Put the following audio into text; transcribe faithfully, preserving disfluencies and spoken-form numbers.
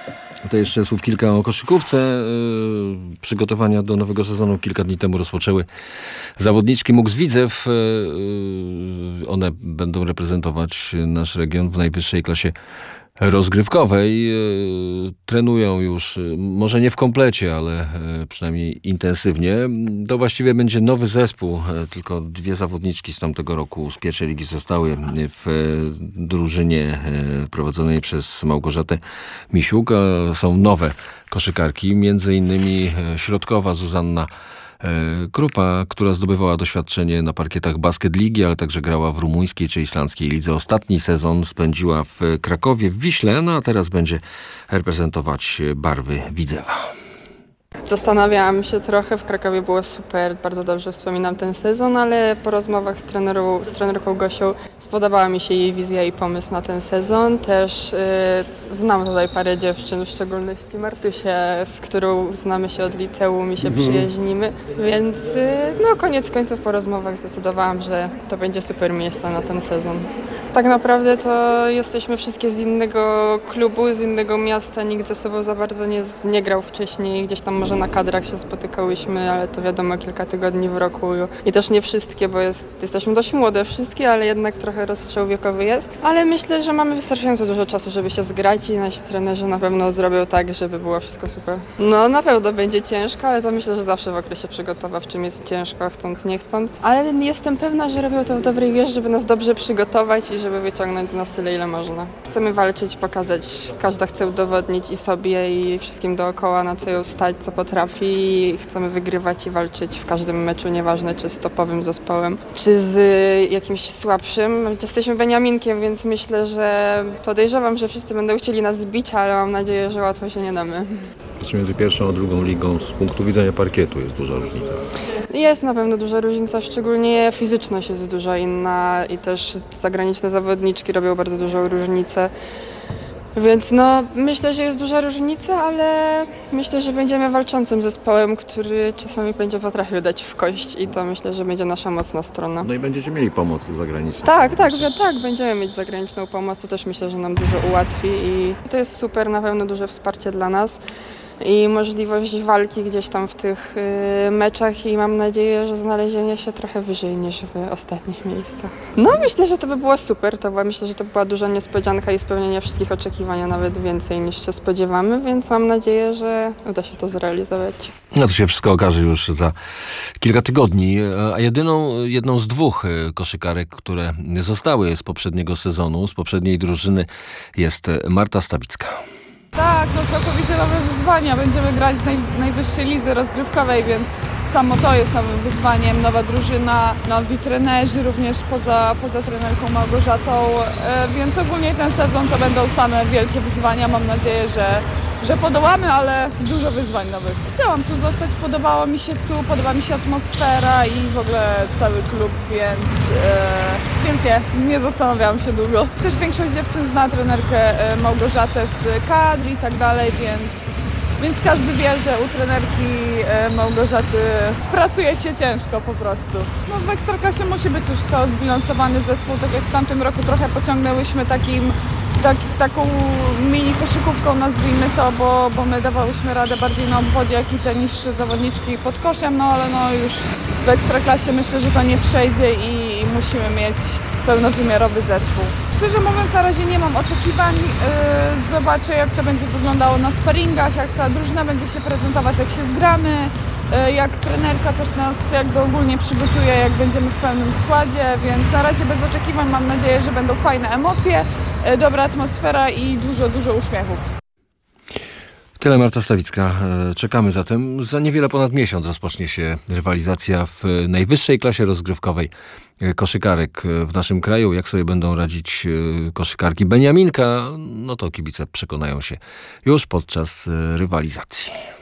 To jeszcze słów kilka o koszykówce. Przygotowania do nowego sezonu kilka dni temu rozpoczęły zawodniczki Muks Widzew. One będą reprezentować nasz region w najwyższej klasie rozgrywkowej. Trenują już, może nie w komplecie, ale przynajmniej intensywnie. To właściwie będzie nowy zespół. Tylko dwie zawodniczki z tamtego roku z pierwszej ligi zostały w drużynie prowadzonej przez Małgorzatę Misiuk. Są nowe koszykarki, między innymi środkowa Zuzanna Krupa, która zdobywała doświadczenie na parkietach Basket Ligi, ale także grała w rumuńskiej czy islandzkiej lidze. Ostatni sezon spędziła w Krakowie, w Wiśle, no a teraz będzie reprezentować barwy Widzewa. Zastanawiałam się trochę, w Krakowie było super, bardzo dobrze wspominam ten sezon, ale po rozmowach z, trenerą, z trenerką Gosią spodobała mi się jej wizja i pomysł na ten sezon. Też yy, znam tutaj parę dziewczyn, w szczególności Martusię, z którą znamy się od liceum i się przyjaźnimy, więc yy, no koniec końców po rozmowach zdecydowałam, że to będzie super miejsce na ten sezon. Tak naprawdę to jesteśmy wszystkie z innego klubu, z innego miasta, nikt ze sobą za bardzo nie, nie grał wcześniej, gdzieś tam może na kadrach się spotykałyśmy, ale to wiadomo kilka tygodni w roku i też nie wszystkie, bo jest, jesteśmy dość młode wszystkie, ale jednak trochę rozstrzał wiekowy jest. Ale myślę, że mamy wystarczająco dużo czasu, żeby się zgrać i nasi trenerzy na pewno zrobią tak, żeby było wszystko super. No na pewno będzie ciężko, ale to myślę, że zawsze w okresie przygotowawczym jest ciężko, chcąc nie chcąc, ale jestem pewna, że robią to w dobrej wierze, żeby nas dobrze przygotować i żeby wyciągnąć z nas tyle, ile można. Chcemy walczyć, pokazać, każda chce udowodnić i sobie i wszystkim dookoła, na co ją stać, co potrafi i chcemy wygrywać i walczyć w każdym meczu, nieważne czy z topowym zespołem, czy z jakimś słabszym. Jesteśmy Beniaminkiem, więc myślę, że podejrzewam, że wszyscy będą chcieli nas zbić, ale mam nadzieję, że łatwo się nie damy. Czy między pierwszą a drugą ligą z punktu widzenia parkietu jest duża różnica? Jest na pewno duża różnica, szczególnie fizyczność jest dużo inna i też zagraniczne zawodniczki robią bardzo dużą różnicę. Więc no, myślę, że jest duża różnica, ale myślę, że będziemy walczącym zespołem, który czasami będzie potrafił dać w kość i to myślę, że będzie nasza mocna strona. No i będziecie mieli pomoc zagraniczną. Tak, tak, tak, będziemy mieć zagraniczną pomoc, to też myślę, że nam dużo ułatwi i to jest super, na pewno duże wsparcie dla nas i możliwość walki gdzieś tam w tych y, meczach i mam nadzieję, że znalezienie się trochę wyżej niż w ostatnich miejscach. No myślę, że to by było super, to była, myślę, że to była duża niespodzianka i spełnienie wszystkich oczekiwań, a nawet więcej niż się spodziewamy, więc mam nadzieję, że uda się to zrealizować. No to się wszystko okaże już za kilka tygodni, a jedyną, jedną z dwóch koszykarek, które zostały z poprzedniego sezonu, z poprzedniej drużyny jest Marta Stawicka. Tak, no całkowicie nowe wyzwania. Będziemy grać w naj, najwyższej lidze rozgrywkowej, więc samo to jest nowym wyzwaniem. Nowa drużyna, nowi trenerzy, również poza, poza trenerką Małgorzatą, e, więc ogólnie ten sezon to będą same wielkie wyzwania. Mam nadzieję, że, że podołamy, ale dużo wyzwań nowych. Chciałam tu zostać, podobało mi się tu, podoba mi się atmosfera i w ogóle cały klub, więc, e, więc nie, nie zastanawiałam się długo. Też większość dziewczyn zna trenerkę Małgorzatę z kadr i tak dalej, więc, więc każdy wie, że u trenerki Małgorzaty pracuje się ciężko po prostu. No w Ekstraklasie musi być już to zbilansowany zespół, tak jak w tamtym roku trochę pociągnęłyśmy takim Tak, taką mini koszykówką, nazwijmy to, bo, bo my dawałyśmy radę bardziej na obwodzie, jak i te niższe zawodniczki pod koszem, no ale no już w Ekstraklasie myślę, że to nie przejdzie i musimy mieć pełnowymiarowy zespół. Szczerze mówiąc, na razie nie mam oczekiwań, yy, zobaczę jak to będzie wyglądało na sparingach, jak cała drużyna będzie się prezentować, jak się zgramy, yy, jak trenerka też nas jakby ogólnie przygotuje, jak będziemy w pełnym składzie, więc na razie bez oczekiwań, mam nadzieję, że będą fajne emocje, dobra atmosfera i dużo, dużo uśmiechów. Tyle Marta Stawicka. Czekamy zatem. Za niewiele ponad miesiąc rozpocznie się rywalizacja w najwyższej klasie rozgrywkowej koszykarek w naszym kraju. Jak sobie będą radzić koszykarki Beniaminka, no to kibice przekonają się już podczas rywalizacji.